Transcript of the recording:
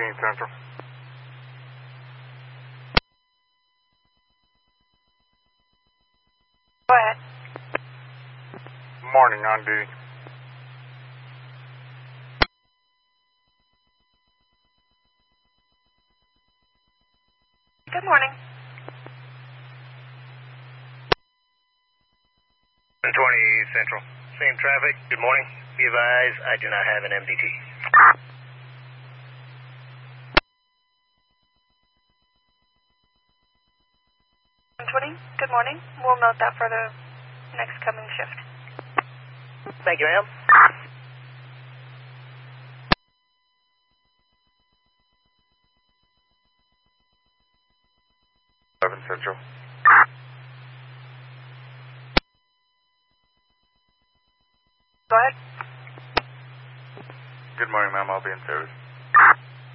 Central. Go ahead. Morning, on duty. Good morning. 20 Central. Same traffic. Good morning. Be advised, I do not have an MDT. 20. Good morning. We'll note that for the next coming shift. Thank you, ma'am. Central. Go ahead. Good morning, ma'am. I'll be in service.